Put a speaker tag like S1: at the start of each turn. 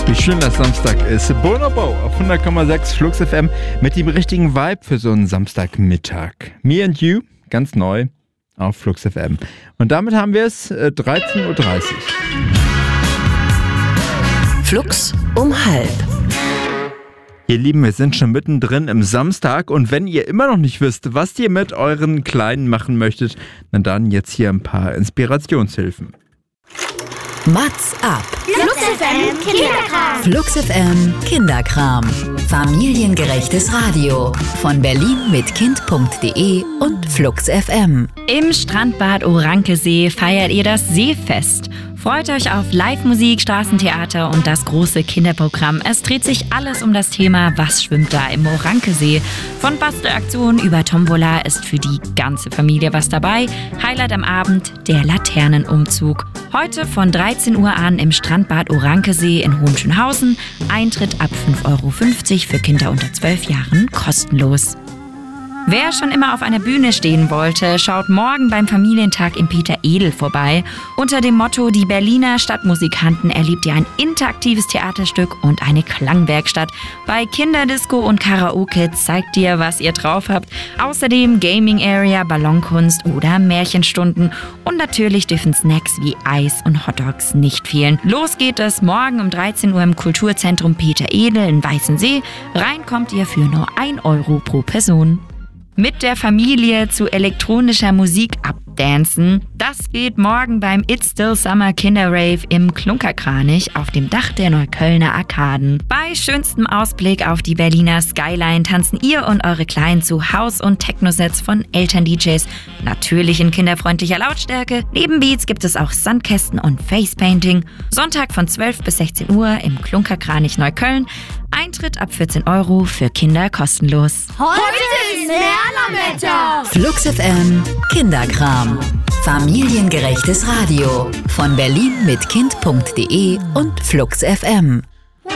S1: Wie schön das Samstag ist. Bonobo auf 100,6 Flux FM mit dem richtigen Vibe für so einen Samstagmittag. Me and You, ganz neu auf Flux FM. Und damit haben wir es 13.30 Uhr.
S2: Flux um halb.
S1: Ihr Lieben, wir sind schon mittendrin im Samstag und wenn ihr immer noch nicht wisst, was ihr mit euren Kleinen machen möchtet, dann jetzt hier ein paar Inspirationshilfen.
S2: Mats ab.
S3: Flux FM Kinderkram.
S2: Flux FM Kinderkram. Familiengerechtes Radio. Von Berlin mit Kind.de und Flux FM.
S4: Im Strandbad Orankesee feiert ihr das Seefest. Freut euch auf Live-Musik, Straßentheater und das große Kinderprogramm. Es dreht sich alles um das Thema, was schwimmt da im Orankesee. Von Bastelaktionen über Tombola ist für die ganze Familie was dabei. Highlight am Abend, der Laternenumzug. Heute von 13 Uhr an im Strandbad Orankesee in Hohenschönhausen. Eintritt ab 5,50 € für Kinder unter 12 Jahren kostenlos. Wer schon immer auf einer Bühne stehen wollte, schaut morgen beim Familientag im Peter Edel vorbei. Unter dem Motto Die Berliner Stadtmusikanten erlebt ihr ein interaktives Theaterstück und eine Klangwerkstatt. Bei Kinderdisco und Karaoke zeigt ihr, was ihr drauf habt. Außerdem Gaming Area, Ballonkunst oder Märchenstunden. Und natürlich dürfen Snacks wie Eis und Hotdogs nicht fehlen. Los geht es morgen um 13 Uhr im Kulturzentrum Peter Edel in Weißensee. Rein kommt ihr für nur 1 € pro Person. Mit der Familie zu elektronischer Musik abdancen. Das geht morgen beim It's Still Summer Kinderrave im Klunkerkranich auf dem Dach der Neuköllner Arkaden. Bei schönstem Ausblick auf die Berliner Skyline tanzen ihr und eure Kleinen zu House- und Techno-Sets von Eltern-DJs. Natürlich in kinderfreundlicher Lautstärke. Neben Beats gibt es auch Sandkästen und Facepainting. Sonntag von 12 bis 16 Uhr im Klunkerkranich Neukölln. Eintritt ab 14 € für Kinder kostenlos.
S3: Heute ist Lernerwetter.
S2: Flux FM Kinderkram. Familiengerechtes Radio. Von Berlin mit Kind.de und Flux FM.